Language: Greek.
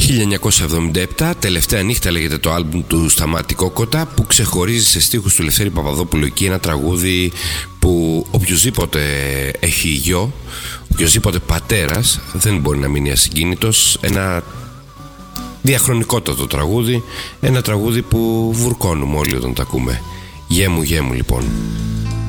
1977, τελευταία νύχτα λέγεται το άλμπουμ του Σταμάτη Κόκοτα, που ξεχωρίζει σε στίχους του Λευθέρη Παπαδόπουλου εκεί ένα τραγούδι που οποιοσδήποτε έχει γιο, οποιοσδήποτε πατέρας δεν μπορεί να μείνει ασυγκίνητος. Ένα διαχρονικότατο τραγούδι, ένα τραγούδι που βουρκώνουμε όλοι όταν το ακούμε. Γέ μου λοιπόν.